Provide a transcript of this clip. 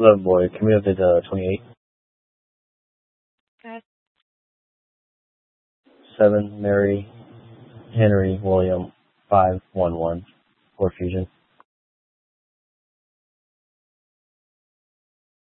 11 boy, can we have the 28? Okay. 7, Mary, Henry, William, 511, for fusion.